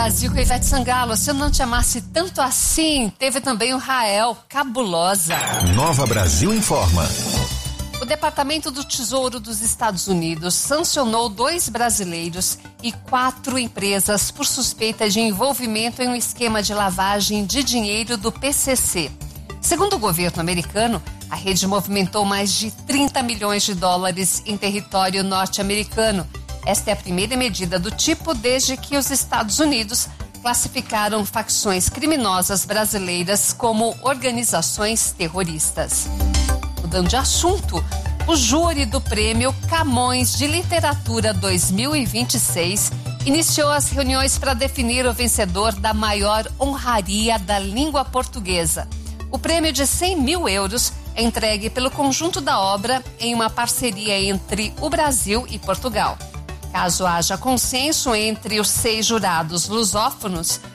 Brasil com Ivete Sangalo, Se Eu Não Te Amasse Tanto Assim. Teve também o Rael, Cabulosa. Nova Brasil Informa. O Departamento do Tesouro dos Estados Unidos sancionou 2 brasileiros e 4 empresas por suspeita de envolvimento em um esquema de lavagem de dinheiro do PCC. Segundo o governo americano, a rede movimentou mais de 30 milhões de dólares em território norte-americano. Esta é a primeira medida do tipo desde que os Estados Unidos classificaram facções criminosas brasileiras como organizações terroristas. Mudando de assunto, o júri do Prêmio Camões de Literatura 2026 iniciou as reuniões para definir o vencedor da maior honraria da língua portuguesa. O prêmio de 100 mil euros é entregue pelo conjunto da obra em uma parceria entre o Brasil e Portugal. Caso haja consenso entre os 6 jurados lusófonos,